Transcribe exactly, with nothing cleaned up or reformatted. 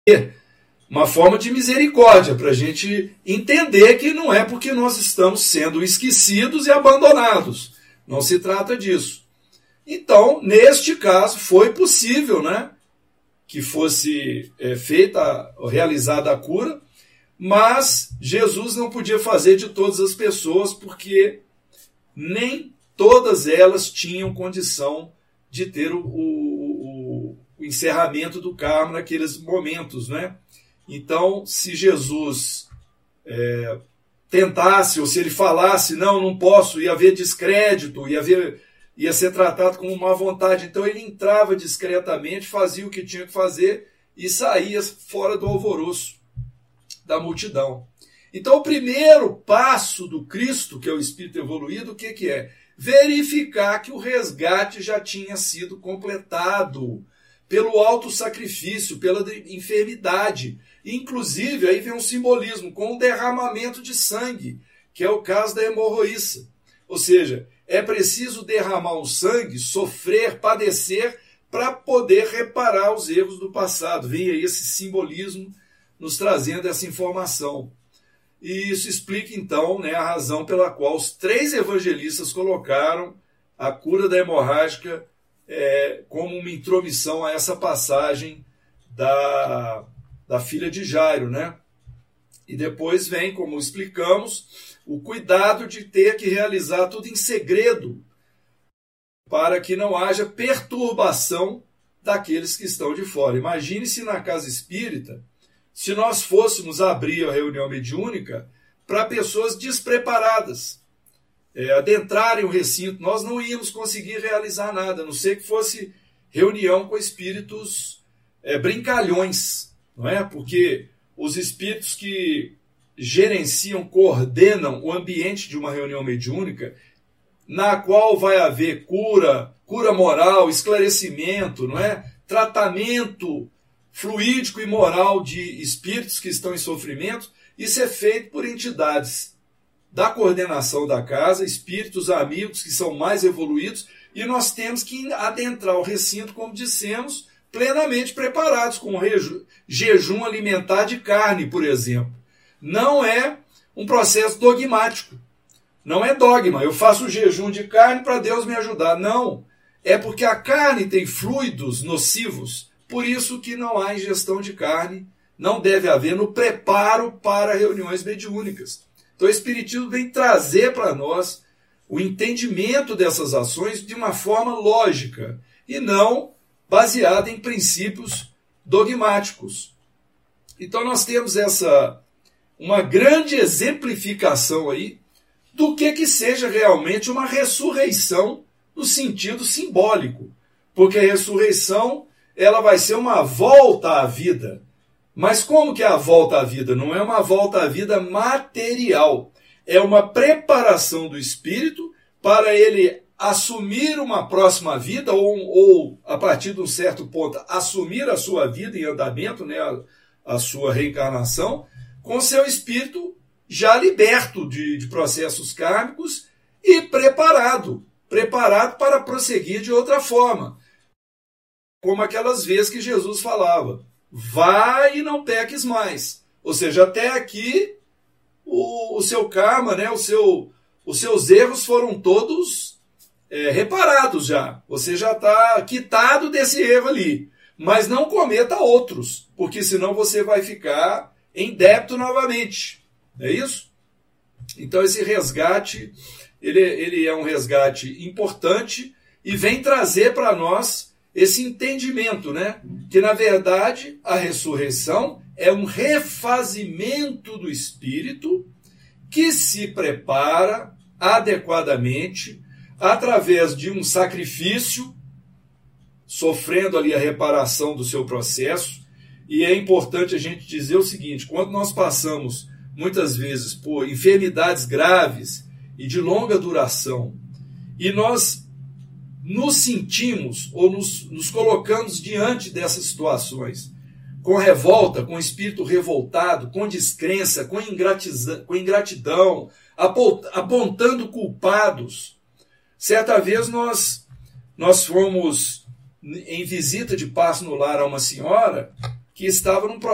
uma forma de misericórdia, para a gente entender que não é porque nós estamos sendo esquecidos e abandonados. Não se trata disso. Então, neste caso, foi possível, né, que fosse é, feita, realizada a cura, mas Jesus não podia fazer de todas as pessoas, porque nem todas elas tinham condição de ter o, o, o encerramento do karma naqueles momentos, né? Então, se Jesus é, tentasse, ou se ele falasse, não, não posso, ia haver descrédito, ia, haver, ia ser tratado como má vontade. Então, ele entrava discretamente, fazia o que tinha que fazer e saía fora do alvoroço da multidão. Então, o primeiro passo do Cristo, que é o Espírito evoluído, o que, que é? Verificar que o resgate já tinha sido completado pelo autossacrifício, pela enfermidade. Inclusive, aí vem um simbolismo, com o derramamento de sangue, que é o caso da hemorroíça. Ou seja, é preciso derramar o sangue, sofrer, padecer, para poder reparar os erros do passado. Vem aí esse simbolismo nos trazendo essa informação. E isso explica, então, né, a razão pela qual os três evangelistas colocaram a cura da hemorrágica é, como uma intromissão a essa passagem da, da filha de Jairo, né? E depois vem, como explicamos, o cuidado de ter que realizar tudo em segredo, para que não haja perturbação daqueles que estão de fora. Imagine se na casa espírita, se nós fôssemos abrir a reunião mediúnica para pessoas despreparadas, é, adentrarem o recinto, nós não íamos conseguir realizar nada, a não ser que fosse reunião com espíritos é, brincalhões, não é? Porque os espíritos que gerenciam, coordenam o ambiente de uma reunião mediúnica, na qual vai haver cura, cura moral, esclarecimento, não é? Tratamento fluídico e moral de espíritos que estão em sofrimento, isso é feito por entidades da coordenação da casa, espíritos amigos que são mais evoluídos, e nós temos que adentrar o recinto, como dissemos, plenamente preparados, com o jejum alimentar de carne, por exemplo. Não é um processo dogmático, não é dogma, eu faço o jejum de carne para Deus me ajudar, não, é porque a carne tem fluidos nocivos. Por isso que não há ingestão de carne, não deve haver no preparo para reuniões mediúnicas. Então o Espiritismo vem trazer para nós o entendimento dessas ações de uma forma lógica e não baseada em princípios dogmáticos. Então nós temos essa uma grande exemplificação aí do que, que seja realmente uma ressurreição no sentido simbólico. Porque a ressurreição ela vai ser uma volta à vida. Mas como que é a volta à vida? Não é uma volta à vida material. É uma preparação do espírito para ele assumir uma próxima vida ou, ou a partir de um certo ponto, assumir a sua vida em andamento, né, a, a sua reencarnação, com seu espírito já liberto de, de processos kármicos e preparado, preparado para prosseguir de outra forma. Como aquelas vezes que Jesus falava, vai e não peques mais. Ou seja, até aqui o, o seu karma, né, o seu, os seus erros foram todos é, reparados já. Você já está quitado desse erro ali. Mas não cometa outros, porque senão você vai ficar em débito novamente. Não é isso? Então esse resgate, ele, ele é um resgate importante e vem trazer para nós esse entendimento, né? Que, na verdade, a ressurreição é um refazimento do espírito que se prepara adequadamente através de um sacrifício, sofrendo ali a reparação do seu processo. E é importante a gente dizer o seguinte, quando nós passamos, muitas vezes, por enfermidades graves e de longa duração, e nós nos sentimos ou nos, nos colocamos diante dessas situações com revolta, com espírito revoltado, com descrença, com ingratidão, com ingratidão apontando culpados. Certa vez nós, nós fomos em visita de passe no lar a uma senhora que estava num